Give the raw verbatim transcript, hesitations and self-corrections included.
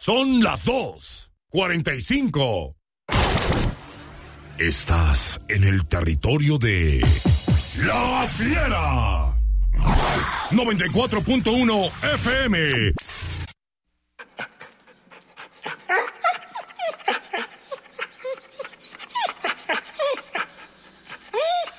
Son las dos cuarenta y cinco. Estás en el territorio de La Fiera. noventa y cuatro punto uno F M.